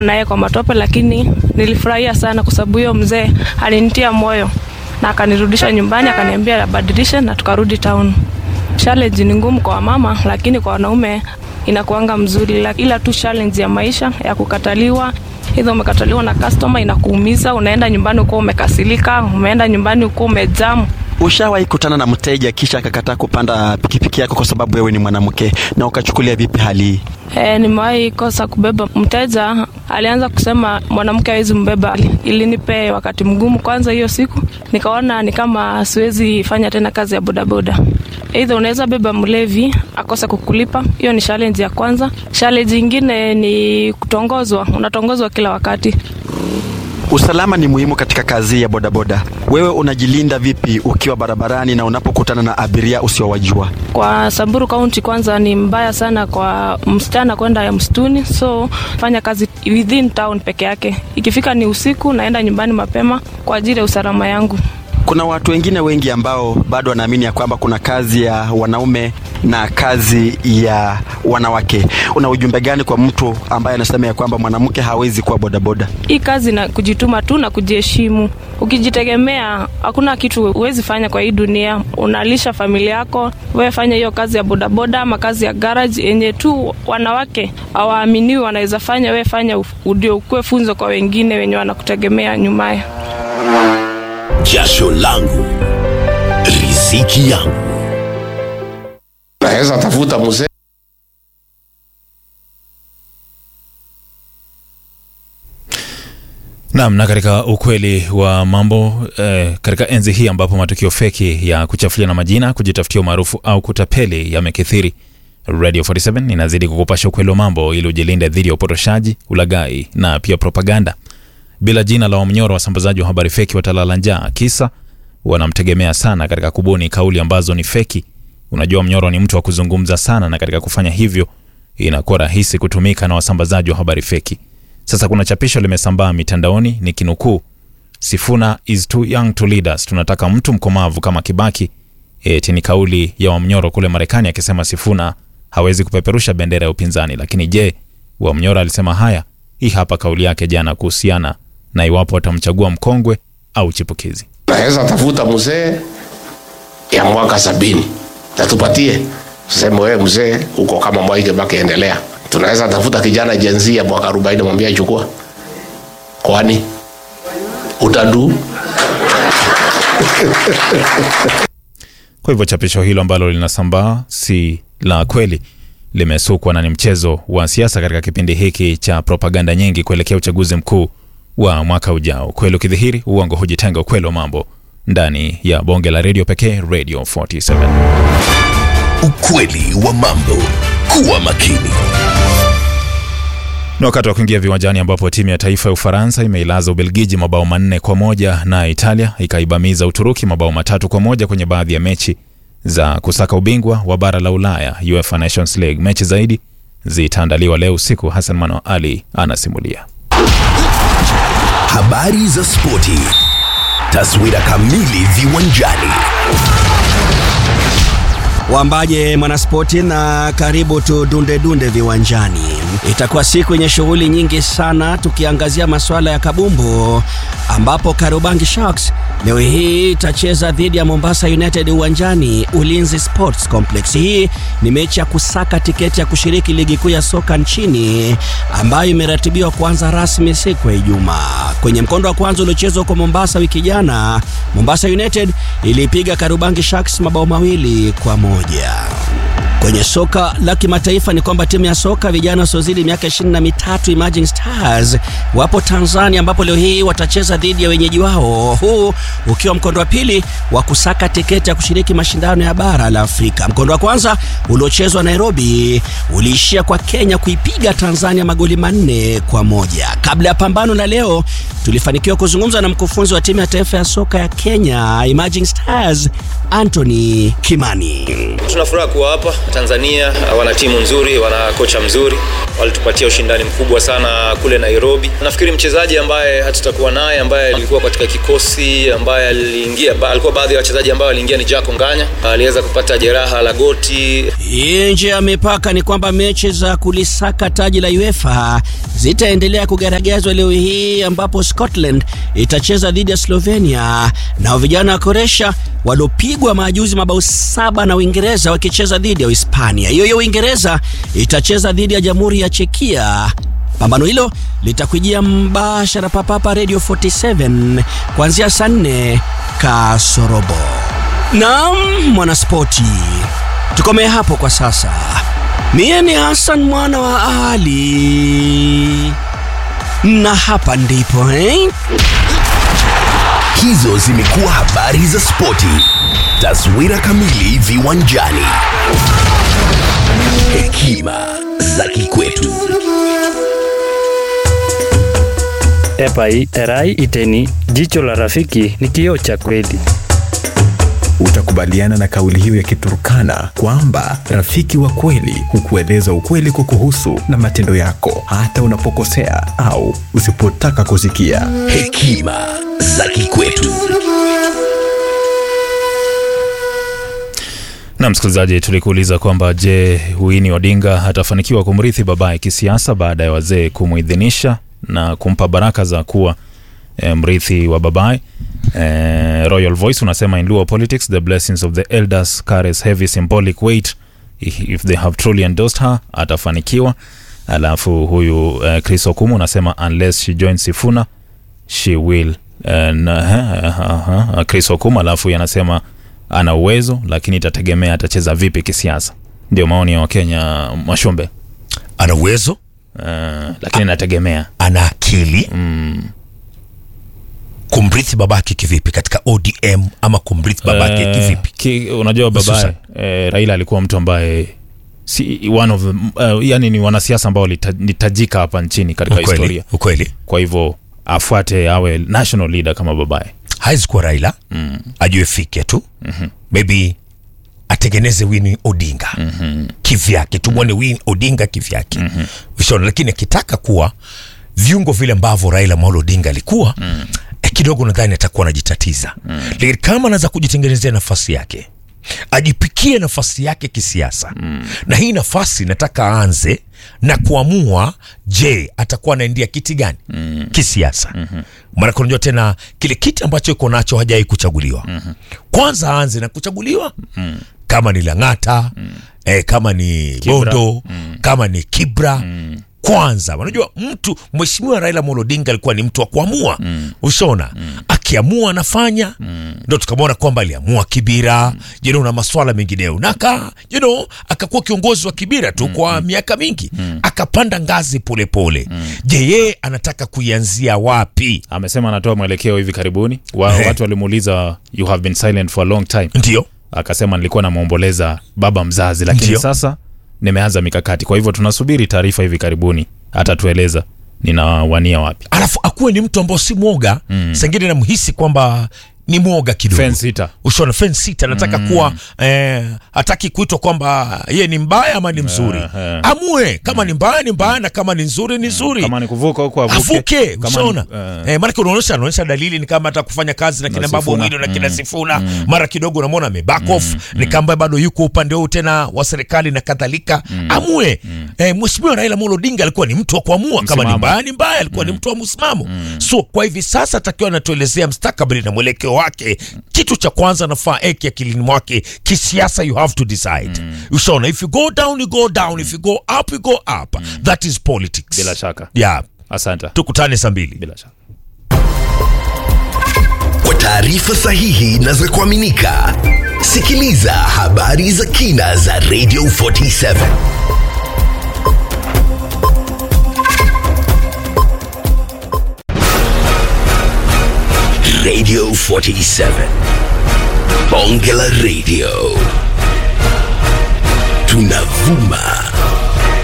naye kwa matope, lakini nilifurahia sana kwa sababu huyo mzee alinitia moyo na akanirudisha nyumbani, akaniambia abadilishe na tukarudi town. Challenge ni ngumu kwa mama, lakini kwa wanaume inakuanga mzuri, ila tu challenge ya maisha ya kukataliwa. Hizo umekataliwa na customer inakuumiza, unaenda nyumbani uko umekasilika, umeenda nyumbani uko umejamu. Ushawahi kutana na mteja kisha akakataa kupanda pikipiki yako kwa sababu wewe ni mwanamke, na ukachukulia vipi hali hii? Nimewahi kosa kubeba mteja, alianza kusema mwanamke hawezi mbeba. Ilinipe wakati mgumu kwanza hiyo siku. Nikaona ni kama siwezi fanya tena kazi ya bodaboda. Either unaweza beba mlevi akosa kukulipa, hiyo ni challenge ya kwanza. Challenge nyingine ni kutongozwa, unatongozwa kila wakati. Usalama ni muhimu katika kazi ya bodaboda. Wewe unajilinda vipi ukiwa barabarani na unapokutana na abiria usiowajua? Kwa Samburu County kwanza ni mbaya sana kwa msichana kwenda ya msituni, so fanya kazi within town peke yake. Ikifika ni usiku naenda nyumbani mapema kwa ajili ya usalama yangu. Kuna watu wengine wengi ambao bado wanaamini ya kwamba kuna kazi ya wanaume na kazi ya wanawake. Una ujumbe gani kwa mtu ambaye anasema ya kwamba mwanamke hawezi kuwa bodaboda? Hii kazi na kujituma tu na kujiheshimu. Ukijitegemea hakuna kitu huwezi fanya kwa hii dunia. Unalisha familia yako, wewe fanya hiyo kazi ya bodaboda ama kazi ya garage yenye tu wanawake hawaaminiwi wanaweza fanya, wewe fanya ndio ukue funzo kwa wengine wenye wanakutegemea nyumaye. Jasho langu, riziki yangu. Naweza tafuta mzee. Naam, na katika ukweli wa mambo katika enzi hii ambapo matukio feki ya kuchafulia na majina, kujitafutia umaarufu au kutapeli yamekithiri, Radio 47 inazidi kukupasha ukweli wa mambo ili ujilinde dhidi ya upotoshaji, ulaghai na pia propaganda. Bila jina la Wamnyoro, wasambazaji wa habari feki watalala njaa, kisa wanamtegemea sana katika kubuni kauli ambazo ni feki. Unajua Mnyoro ni mtu wa kuzungumza sana, na katika kufanya hivyo inakuwa rahisi kutumika na wasambazaji wa habari feki. Sasa kuna chapisho limesambaa mitandaoni ni kinukuu, Sifuna is too young to lead us. Tunataka mtu mkomavu kama Kibaki. Ni kauli ya Wamnyoro kule Marekani akisema Sifuna hawezi kupeperusha bendera ya upinzani. Lakini je, Wamnyoro alisema haya? Hii hapa kauli yake jana kuhusiana na iwapo atamchagua mkongwe au chipukizi. Naweza tafuta mzee ya mwaka 70 na tupatie. Sema wewe mzee uko kama Mwai Kibaki, endelea. Tunaweza tafuta kijana Gen ya mwaka 40 mwambie chukua. Kwani utadu? Kwa hivyo chapisho hilo ambalo linasambaa si la kweli, limesukwa na ni mchezo wa siasa katika kipindi hiki cha propaganda nyingi kuelekea uchaguzi mkuu wa mwaka ujao. Kweli ukidhihiri, uongo hujitenga. Ukweli wa mambo ndani ya bonge la radio pekee, Radio 47. Ukweli wa mambo. Kuwa makini. Ni wakati wa kuingia viwanjani ambapo timu ya taifa ya Ufaransa imeilaza Ubelgiji mabao 4-1 na Italia ikaibamiza Uturuki mabao 3-1 kwenye baadhi ya mechi za kusaka ubingwa wa bara la Ulaya, UEFA Nations League. Mechi zaidi zitaandaliwa leo usiku. Hassan Mano Ali anasimulia. Habari za spoti. Taswira kamili viwanjani. Wambaje mwanaspoti, na karibu tu dunde viwanjani. Itakuwa siku yenye shughuli nyingi sana, tukiangazia masuala ya kabumbu, ambapo Kariobangi Sharks leo hii itacheza dhidi ya Mombasa United uwanjani Ulinzi Sports Complex. Hii ni mechi ya kusaka tiketi ya kushiriki ligi kuu ya soka nchini ambayo imeratibiwa kuanza rasmi siku ya Ijumaa. Kwenye mkondo wa kwanza uliochezwa kwa Mombasa wiki jana, Mombasa United ilipiga Kariobangi Sharks mabao 2-1. Kwenye soka la kimataifa ni kwamba timu ya soka vijana wasiozidi miaka 23 Emerging Stars wapo Tanzania, ambapo leo hii watacheza dhidi ya wenyeji wao, huu ukiwa mkondo wa pili wa kusaka tiketi ya kushiriki mashindano ya bara la Afrika. Mkondo wa kwanza uliochezwa Nairobi uliishia kwa Kenya kuipiga Tanzania magoli 4-1. Kabla ya pambano la leo tulifanikiwa kuzungumza na mkufunzi wa timu ya taifa ya soka ya Kenya Emerging Stars, Anthony Kimani. Tunafuraha kuwa hapa. Tanzania wana timu nzuri, wana kocha mzuri, walitupatia ushindani mkubwa sana kule Nairobi. Nafikiri mchezaji ambaye hatutakuwa naye, ambaye alikuwa katika kikosi, ambaye alikuwa baadhi ya wachezaji ambao waliingia ni Jack Onganya, aliweza kupata jeraha la goti. Nje ya mipaka ni kwamba mechi za kulisaka taji la UEFA zitaendelea kugaragazwa leo hii, ambapo Scotland itacheza dhidi ya Slovenia na vijana wa Croatia waliopigwa majuzi mabao 7 na Uingereza wakicheza dhidi ya Hispania. Hiyo Uingereza itacheza dhidi ya Jamhuri ya Chekia. Pambano hilo litakujia mbashara papa Radio 47 kuanzia saa 4 kasorobo. Naam, mwanaspoti, tukomee hapo kwa sasa. Mie ni Hassan mwana wa Ali, na hapa ndipo Hizo zimekuwa habari za spoti. Taswira kamili viwanjani. Hekima za kikwetu. Erai iteni, jicho la rafiki ni kioo cha kweli. Utakubaliana na kauli hiyo ya Kiturkana kwamba rafiki wa kweli hukueleza ukweli kukuhusu na matendo yako hata unapokosea au usipotaka kusikia. Hekima za kikwetu. Na msikilizaji, tulikuuliza kwamba je, Winnie Odinga atafanikiwa kumrithi babaye kisiasa baada ya wazee kumuidhinisha na kumpa baraka za kuwa mrithi wa babaye. Royal Voice unasema in Luo politics the blessings of the elders carries heavy symbolic weight. If they have truly endorsed her, atafanikiwa. Alafu huyu Chris Okumu unasema unless she joins Sifuna she will. Chris Okumu alafu yanasema ana uwezo lakini itategemea atacheza vipi kisiasa. Ndio maoni ya Wakenya. Mashombe ana uwezo lakini nategemea ana akili. Kumrithi babake kivipi katika ODM ama kumrithi babake kivipi? Unajua babaye Raila alikuwa mtu ambaye si one of yani ni wanasiasa ambao litajika hapa nchini katika historia. Ukweli. Kwa hivyo afuate awe national leader kama babaye. Haizi kwa Raila. Ajue fike tu. Maybe atengeneze Winnie Odinga kivyake. Tumwone Winnie Odinga kivyake. Lakini akitaka kuwa viungo vile ambavyo Raila Amolo Odinga alikuwa, kidogo nadhani atakuwa anajitatiza. Lakini kama anaweza kujitengenezea nafasi yake, ajipikie nafasi yake kisiasa, na hii nafasi nataka aanze na kuamua, je, atakuwa anaendia kiti gani kisiasa. Maana unajua tena kile kiti ambacho yuko nacho hajai kuchaguliwa. Kwanza aanze na kuchaguliwa. Kama ni Lang'ata, kama ni Bondo, kama ni Kibra. Kwanza, unajua mtu Mheshimiwa Raila Amolo Odinga alikuwa ni mtu wa kuamua. Ushona, akiamua anafanya. Ndio tukamwona kwamba aliamua Kibira, na masuala mengineyo. Naka, akakuwa kiongozi wa Kibira tu kwa miaka mingi. Akapanda ngazi pole pole. Je, yeye anataka kuianzia wapi? Amesema anatoa mwelekeo hivi karibuni. Watu walimuuliza you have been silent for a long time. Ndio. Akasema nilikuwa namuomboleza baba mzazi, lakini sasa nimeanza mikakati. Kwa hivyo tunasubiri taarifa hivi karibuni, atatueleza ninawania wapi. Alafu akuwe ni mtu ambao si mwoga. Sengine namhisi kwamba ni mwoga kidogo. Fence sitter. Ushona fence sitter anataka kuwa hataki kuitwa kwamba yeye ni mbaya ama ni mzuri. Amue kama ni mbaya ni mbaya na kama ni nzuri ni nzuri. Kama ni kuvuka huko avuke. Ushona. Maana unaonyesha dalili ni kama hata kufanya kazi na kina Babu Owino na kina Sifuna. Mara kidogo unamwona back off, ni kama bado yuko upande huu tena wa serikali na kadhalika. Amue. Mheshimiwa Raila Amolo Odinga alikuwa ni mtu wa kuamua. Kama ni mbaya ni mbaya, alikuwa ni mtu wa msimamo. So kwa hivi sasa atakiwa anatuelezea mustakabali na mwelekeo wake. Kitu cha kwanza nafaa eki akilini mwake kisiasa, you have to decide. Ushona, if you go down you go down, if you go up you go up. That is politics. Bila shaka. Yeah. Asante. Tukutane saa 2. Bila shaka. Kwa taarifa sahihi na za kuaminika, sikiliza habari za kina za Radio 47. Radio 47. Bonge la Radio. Tunavuma